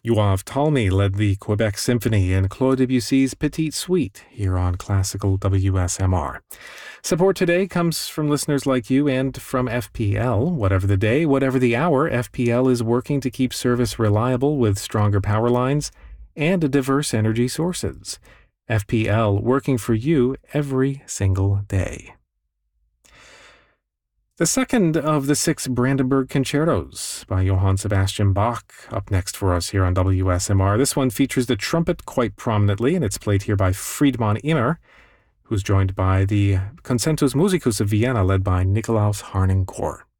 Yoav Talmy led the Quebec Symphony in Claude Debussy's Petite Suite here on Classical WSMR. Support today comes from listeners like you and from FPL. Whatever the day, whatever the hour, FPL is working to keep service reliable with stronger power lines and diverse energy sources. FPL working for you every single day. The second of the 6 Brandenburg Concertos by Johann Sebastian Bach up next for us here on WSMR. This one features the trumpet quite prominently, and it's played here by Friedemann Immer, who's joined by the Concertus Musicus of Vienna led by Nikolaus Harnoncourt.